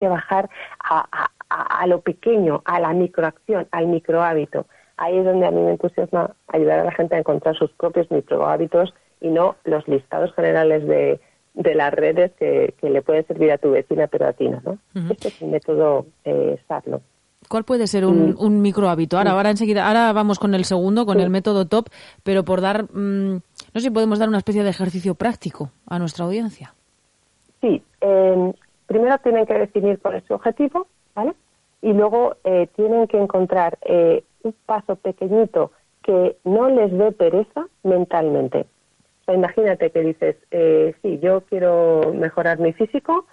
que bajar a lo pequeño, a la microacción, al microhábito. Ahí es donde a mí me entusiasma ayudar a la gente a encontrar sus propios microhábitos y no los listados generales de las redes que le pueden servir a tu vecina, pero a ti no. Uh-huh. Este es el método SATLO. ¿Cuál puede ser un microhábito? Ahora enseguida, ahora vamos con el segundo, con el método TOP, pero por dar, no sé si podemos dar una especie de ejercicio práctico a nuestra audiencia. Sí, primero tienen que definir cuál es su objetivo, ¿vale? Y luego tienen que encontrar un paso pequeño que no les dé pereza mentalmente. O sea, imagínate que dices, sí, yo quiero mejorar mi físico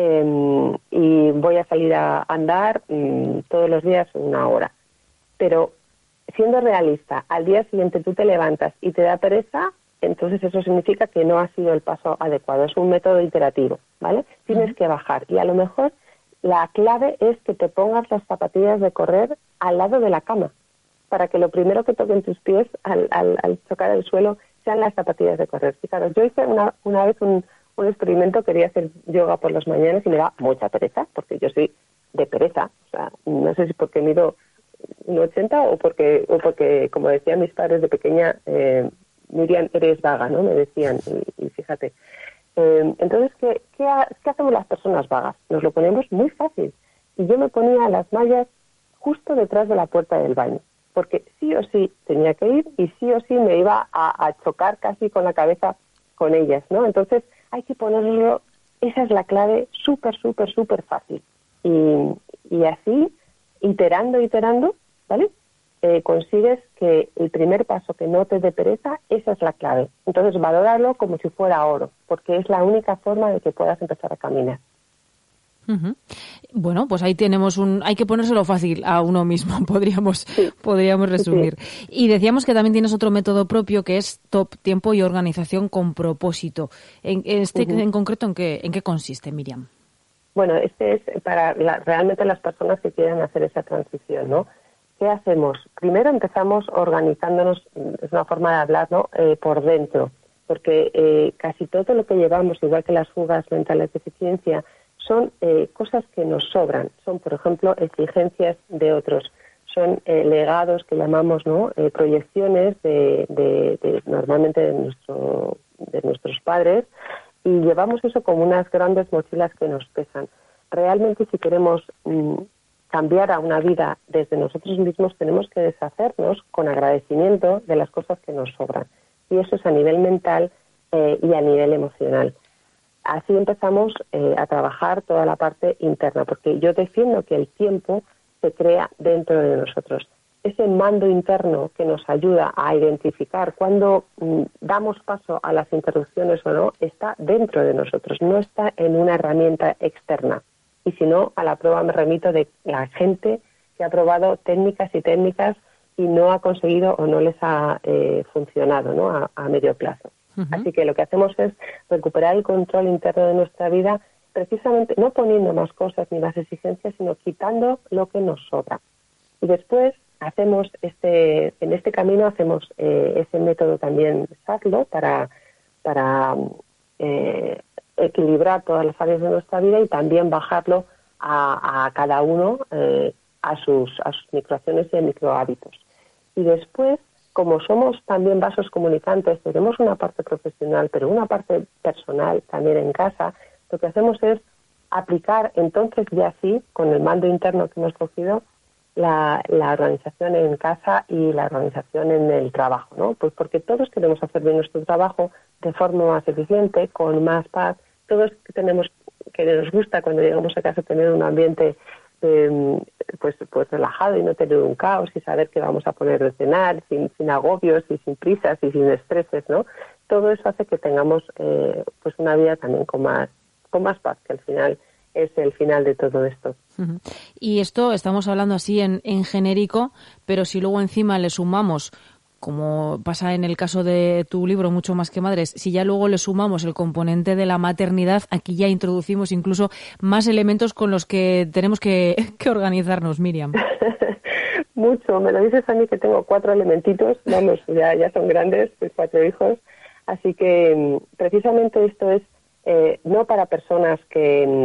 y voy a salir a andar todos los días 1 hora. Pero siendo realista, al día siguiente tú te levantas y te da pereza, entonces eso significa que no ha sido el paso adecuado. Es un método iterativo, ¿vale? Tienes que bajar y a lo mejor la clave es que te pongas las zapatillas de correr al lado de la cama para que lo primero que toquen tus pies al chocar el suelo sean las zapatillas de correr. Fijaros, yo hice una vez un experimento, quería hacer yoga por las mañanas y me da mucha pereza, porque yo soy de pereza. O sea, no sé si porque mido 1,80 o porque, como decían mis padres de pequeña, Miriam, eres vaga, ¿no? Me decían, y fíjate. Entonces, ¿qué hacemos las personas vagas? Nos lo ponemos muy fácil. Y yo me ponía las mallas justo detrás de la puerta del baño, porque sí o sí tenía que ir y sí o sí me iba a chocar casi con la cabeza con ellas, ¿no? Entonces, hay que ponerlo, esa es la clave, súper fácil. Y así, iterando, ¿vale? Consigues que el primer paso que no te dé pereza, esa es la clave. Entonces, valóralo como si fuera oro, porque es la única forma de que puedas empezar a caminar. Uh-huh. Bueno, pues ahí tenemos hay que ponérselo fácil a uno mismo, podríamos resumir. Sí. Y decíamos que también tienes otro método propio que es TOP, tiempo y organización con propósito. En concreto, ¿en qué consiste, Miriam? Bueno, este es para realmente las personas que quieren hacer esa transición, ¿no? ¿Qué hacemos? Primero empezamos organizándonos, es una forma de hablar, ¿no? Por dentro, porque casi todo lo que llevamos, igual que las fugas mentales de eficiencia, son cosas que nos sobran. Son, por ejemplo, exigencias de otros. Son legados que llamamos, ¿no? Proyecciones normalmente de nuestros padres, y llevamos eso como unas grandes mochilas que nos pesan. Realmente, si queremos cambiar a una vida desde nosotros mismos, tenemos que deshacernos con agradecimiento de las cosas que nos sobran. Y eso es a nivel mental y a nivel emocional. Así empezamos a trabajar toda la parte interna, porque yo defiendo que el tiempo se crea dentro de nosotros. Ese mando interno que nos ayuda a identificar cuándo damos paso a las interrupciones o no, está dentro de nosotros, no está en una herramienta externa. Y si no, a la prueba me remito de la gente que ha probado técnicas y no ha conseguido o no les ha funcionado, ¿no? a medio plazo. Uh-huh. Así que lo que hacemos es recuperar el control interno de nuestra vida, precisamente no poniendo más cosas ni más exigencias, sino quitando lo que nos sobra. Y después hacemos en este camino hacemos ese método también SATLO para equilibrar todas las áreas de nuestra vida y también bajarlo a cada uno a sus microacciones y microhábitos. Y después, como somos también vasos comunicantes, tenemos una parte profesional, pero una parte personal también en casa, lo que hacemos es aplicar entonces ya sí, con el mando interno que hemos cogido, la organización en casa y la organización en el trabajo, ¿no? Pues porque todos queremos hacer bien nuestro trabajo de forma más eficiente, con más paz. Todos que nos gusta cuando llegamos a casa tener un ambiente pues relajado y no tener un caos y saber qué vamos a poner de cenar sin agobios y sin prisas y sin estreses, ¿no? Todo eso hace que tengamos pues una vida también con más paz, que al final es el final de todo esto. Uh-huh. Y esto estamos hablando así en genérico, pero si luego encima le sumamos, como pasa en el caso de tu libro Mucho más que madres, si ya luego le sumamos el componente de la maternidad, aquí ya introducimos incluso más elementos con los que tenemos que organizarnos, Miriam. Mucho, me lo dices a mí que tengo 4 elementitos, vamos, ya son grandes, pues 4 hijos, así que precisamente esto es no para personas que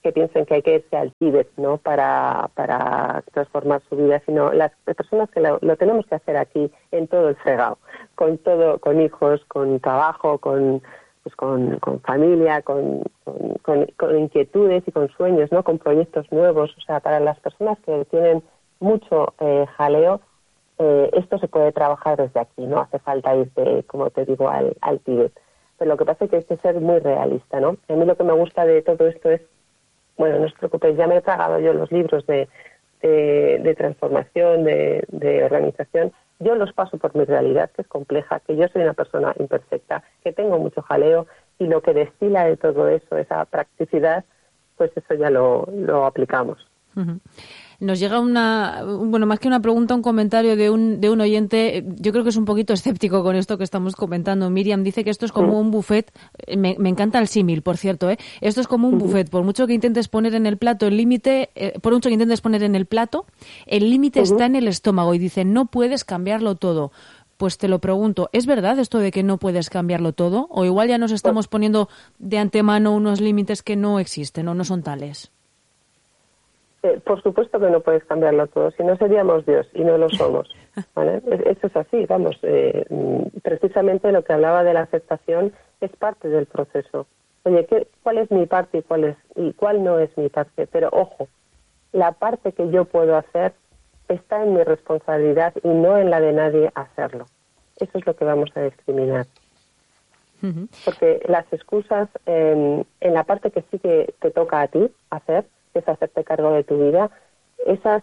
que piensen que hay que irse al Tíbet, ¿no? Para transformar su vida, sino las personas que lo tenemos que hacer aquí, en todo el fregado, con hijos, con trabajo, con familia, con inquietudes y con sueños, ¿no? Con proyectos nuevos. O sea, para las personas que tienen mucho jaleo, esto se puede trabajar desde aquí, no hace falta irte, como te digo, al Tíbet. Pero lo que pasa es que hay que ser muy realista, ¿no? A mí lo que me gusta de todo esto es, bueno, no os preocupéis, ya me he tragado yo los libros de transformación, de organización. Yo los paso por mi realidad, que es compleja, que yo soy una persona imperfecta, que tengo mucho jaleo, y lo que destila de todo eso, esa practicidad, pues eso ya lo aplicamos. Uh-huh. Nos llega más que una pregunta, un comentario de un oyente. Yo creo que es un poquito escéptico con esto que estamos comentando. Miriam dice que esto es como un buffet. Me encanta el símil, por cierto, ¿eh? Esto es como un buffet. Por mucho que intentes poner en el plato el límite, el límite está en el estómago, y dice, no puedes cambiarlo todo. Pues te lo pregunto, ¿es verdad esto de que no puedes cambiarlo todo? ¿O igual ya nos estamos poniendo de antemano unos límites que no existen o no son tales? Por supuesto que no puedes cambiarlo todo, si no seríamos Dios, y no lo somos, ¿vale? Eso es así, vamos. Precisamente lo que hablaba de la aceptación es parte del proceso. Oye, ¿cuál es mi parte y cuál no es mi parte? Pero ojo, la parte que yo puedo hacer está en mi responsabilidad y no en la de nadie hacerlo. Eso es lo que vamos a discriminar. Uh-huh. Porque las excusas, en la parte que sí que te toca a ti hacer, que es hacerte cargo de tu vida, esas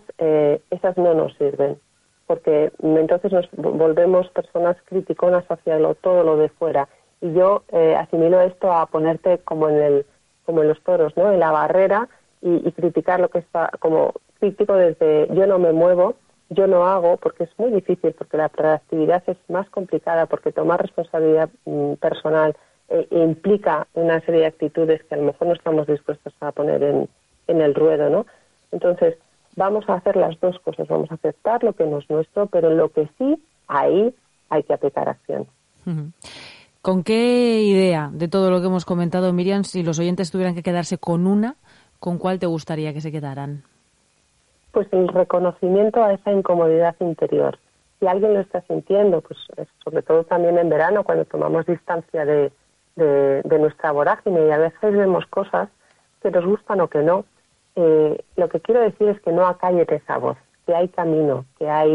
no nos sirven, porque entonces nos volvemos personas criticonas hacia todo lo de fuera. Y yo asimilo esto a ponerte como en los toros, ¿no? En la barrera y criticar lo que está, como crítico desde yo no me muevo, yo no hago, porque es muy difícil, porque la proactividad es más complicada, porque tomar responsabilidad personal implica una serie de actitudes que a lo mejor no estamos dispuestos a poner en el ruedo, ¿no? Entonces, vamos a hacer las dos cosas, vamos a aceptar lo que no es nuestro, pero en lo que sí, ahí hay que aplicar acción. Uh-huh. ¿Con qué idea de todo lo que hemos comentado, Miriam, si los oyentes tuvieran que quedarse con una, con cuál te gustaría que se quedaran? Pues el reconocimiento a esa incomodidad interior. Si alguien lo está sintiendo, pues sobre todo también en verano, cuando tomamos distancia de nuestra vorágine y a veces vemos cosas que nos gustan o que no, lo que quiero decir es que no acalles esa voz, que hay camino,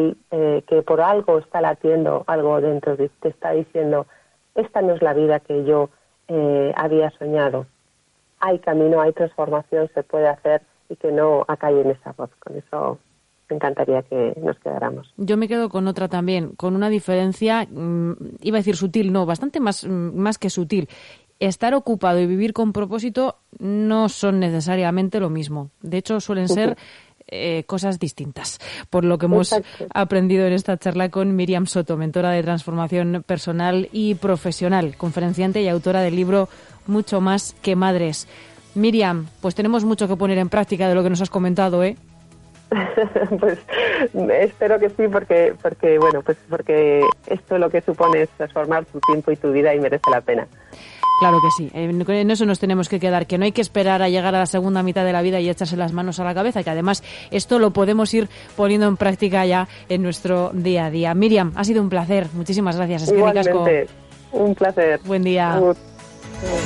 que por algo está latiendo algo dentro de ti, te está diciendo, esta no es la vida que yo había soñado. Hay camino, hay transformación, se puede hacer, y que no acallen esa voz. Con eso me encantaría que nos quedáramos. Yo me quedo con otra también, con una diferencia, iba a decir sutil, no, bastante más que sutil. Estar ocupado y vivir con propósito no son necesariamente lo mismo. De hecho, suelen ser cosas distintas, por lo que hemos aprendido en esta charla con Miriam Soto, mentora de transformación personal y profesional, conferenciante y autora del libro Mucho más que madres. Miriam, pues tenemos mucho que poner en práctica de lo que nos has comentado, ¿eh? Pues espero que sí, porque esto lo que supone es transformar tu tiempo y tu vida y merece la pena. Claro que sí, en eso nos tenemos que quedar, que no hay que esperar a llegar a la segunda mitad de la vida y echarse las manos a la cabeza, que además esto lo podemos ir poniendo en práctica ya en nuestro día a día. Miriam, ha sido un placer, muchísimas gracias. Igualmente, un placer. Buen día.